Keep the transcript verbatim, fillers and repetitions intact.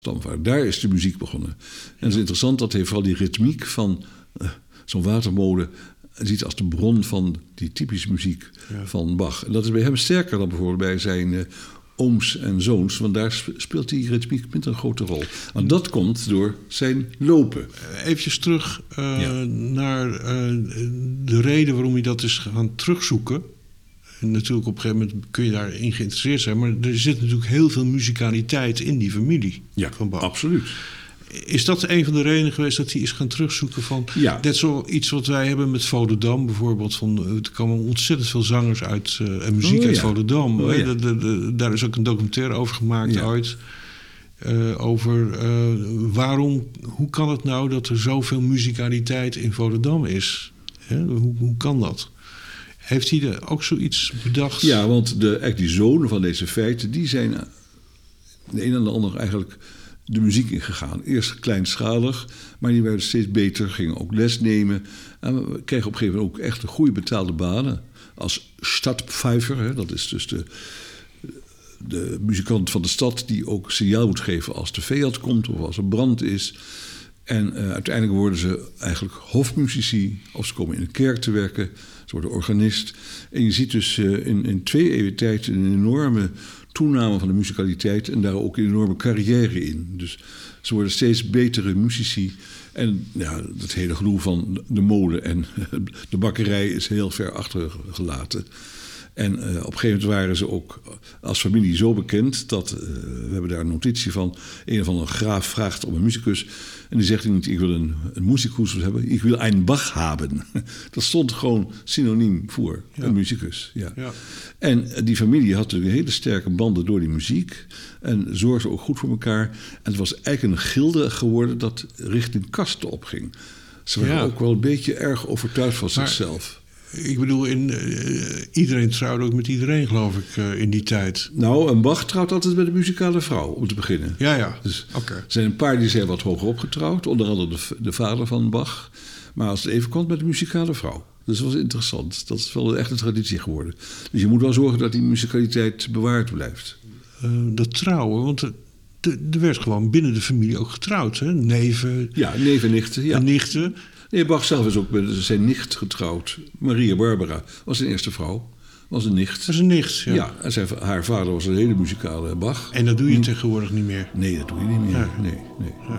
stamvader. Daar is de muziek begonnen. En het is interessant dat hij vooral die ritmiek van uh, zo'n watermolen ziet als de bron van die typische muziek ja. van Bach. En dat is bij hem sterker dan bijvoorbeeld bij zijn uh, ooms en zoons, want daar speelt die ritmiek met een grote rol. Want dat komt door zijn lopen. Even terug uh, ja. naar uh, de reden waarom hij dat is gaan terugzoeken. En natuurlijk op een gegeven moment kun je daarin geïnteresseerd zijn, maar er zit natuurlijk heel veel muzikaliteit in die familie ja, van Bach. Absoluut. Is dat een van de redenen geweest dat hij is gaan terugzoeken van... Ja. Net zoiets wat wij hebben met Volendam bijvoorbeeld. Van, er komen ontzettend veel zangers uit uh, en muziek oh, uit ja. Volendam. Oh, ja. de, de, de, daar is ook een documentaire over gemaakt ja. ooit. Uh, over uh, waarom, hoe kan het nou dat er zoveel muzikaliteit in Volendam is? Hè? Hoe, hoe kan dat? Heeft hij er ook zoiets bedacht? Ja, want de, eigenlijk die zonen van deze feiten, die zijn de een en de ander eigenlijk de muziek ingegaan. Eerst kleinschalig, maar die werden steeds beter, gingen ook les nemen. En we kregen op een gegeven moment ook echt een goede betaalde banen. Als stadpfeifer, hè, dat is dus de, de muzikant van de stad die ook signaal moet geven als de vijand komt of als er brand is. En uh, uiteindelijk worden ze eigenlijk hofmuzici, of ze komen in een kerk te werken, ze worden organist. En je ziet dus uh, in, in twee eeuwen tijd een enorme toename van de muzikaliteit en daar ook een enorme carrière in. Dus ze worden steeds betere muzici. En ja, dat hele gedoe van de molen en de bakkerij is heel ver achtergelaten. En uh, op een gegeven moment waren ze ook als familie zo bekend dat, uh, we hebben daar een notitie van, een of andere graaf vraagt om een muzikus. En die zegt niet, ik wil een, een muzikus hebben, ik wil een Bach hebben. Dat stond gewoon synoniem voor ja. een muzikus. Ja. Ja. En die familie had natuurlijk hele sterke banden door die muziek en zorgde ook goed voor elkaar. En het was eigenlijk een gilde geworden dat richting kasten opging. Ze waren ja. ook wel een beetje erg overtuigd van maar, zichzelf. Ik bedoel, in, uh, iedereen trouwde ook met iedereen, geloof ik, uh, in die tijd. Nou, een Bach trouwt altijd met een muzikale vrouw, om te beginnen. Ja, ja. Dus okay. Er zijn een paar die zijn wat hoger opgetrouwd, onder andere de, de vader van Bach. Maar als het even komt met een muzikale vrouw. Dus dat was interessant. Dat is wel echt een traditie geworden. Dus je moet wel zorgen dat die muzikaliteit bewaard blijft. Uh, dat trouwen, want er werd gewoon binnen de familie ook getrouwd, hè? Neven. Ja, neven en nichten. Ja. En nichten. Nee, Bach zelf is ook met zijn nicht getrouwd. Maria Barbara was zijn eerste vrouw. Was een nicht. Was een nicht, ja. Ja, en zijn, haar vader was een hele muzikale Bach. En dat doe je hm. tegenwoordig niet meer? Nee, dat doe je niet meer. Ja. Nee, nee, ja.